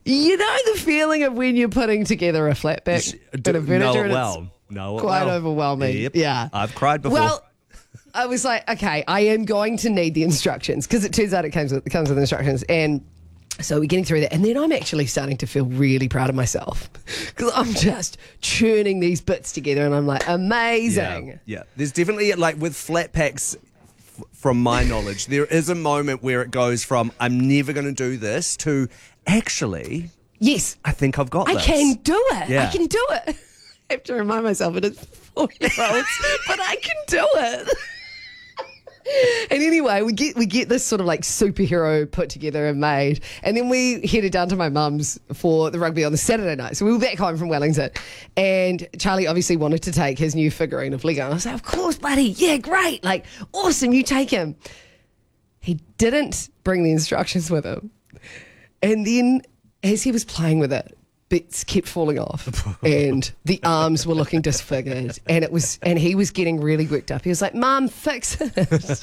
You know the feeling of when you're putting together a flatback in a furniture Know it and well. Know it quite well. overwhelming. Yep. Yeah. I've cried before. Well, I was like, okay, I am going to need the instructions because it turns out it comes with instructions. And so we're getting through that. And then I'm actually starting to feel really proud of myself because I'm just churning these bits together and I'm like, amazing. Yeah. There's definitely, like, with flat packs, from my knowledge, there is a moment where it goes from I'm never going to do this to actually, yes, I think I've got this. I can do it. Yeah. I can do it. I have to remind myself it is 4-year-olds, but I can do it. And anyway, we get this sort of like superhero put together and made. And then we headed down to my mum's for the rugby on the Saturday night. So we were back home from Wellington. And Charlie obviously wanted to take his new figurine of Lego. And I was like, of course, buddy. Yeah, great. Like, awesome. You take him. He didn't bring the instructions with him. And then as he was playing with it, bits kept falling off and the arms were looking disfigured and he was getting really worked up. He was like, Mum, fix it.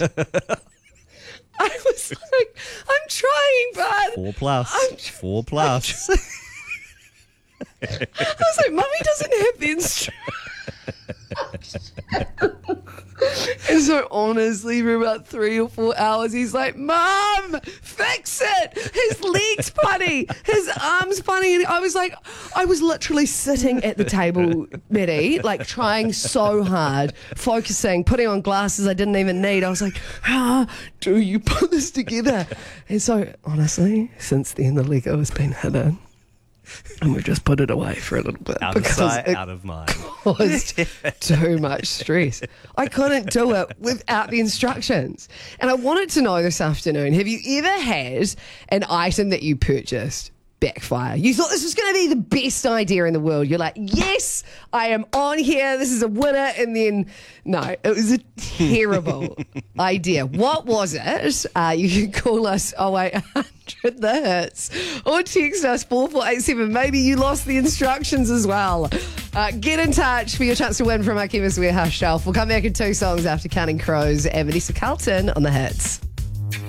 I was like, I'm trying, bud. 4+. 4+. I was like, Mummy doesn't have the And so honestly, for about 3 or 4 hours, he's like, Mum, fix it. His leg's funny. His arm's funny. And I was literally sitting at the table, Betty, like trying so hard, focusing, putting on glasses I didn't even need. I was like, how do you put this together? And so honestly, since then, the Lego has been hidden. And we've just put it away for a little bit. Out of sight, out of mind. Was too much stress. I couldn't do it without the instructions. And I wanted to know this afternoon, have you ever had an item that you purchased backfire? You thought this was going to be the best idea in the world. You're like, yes, I am on here. This is a winner. And then, no, it was a terrible idea. What was it? You can call us 0800 the hits or text us 4487. Maybe you lost the instructions as well. Get in touch for your chance to win from our Chemist Warehouse shelf. We'll come back in 2 songs after Counting Crows and Vanessa Carlton on the hits.